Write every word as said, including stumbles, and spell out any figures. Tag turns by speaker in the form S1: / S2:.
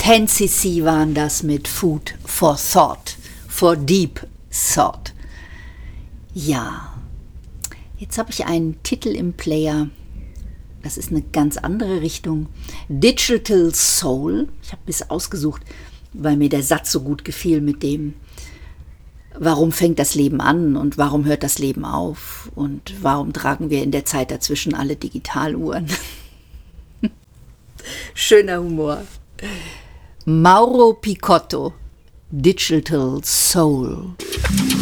S1: ten C C waren das mit Food for Thought, for Deep Thought. Ja, jetzt habe ich einen Titel im Player. Das ist eine ganz andere Richtung. Digital Soul. Ich habe es ausgesucht, weil mir der Satz so gut gefiel mit dem, warum fängt das Leben an und warum hört das Leben auf und warum tragen wir in der Zeit dazwischen alle Digitaluhren. Schöner Humor. Mauro Picotto, Digital Soul.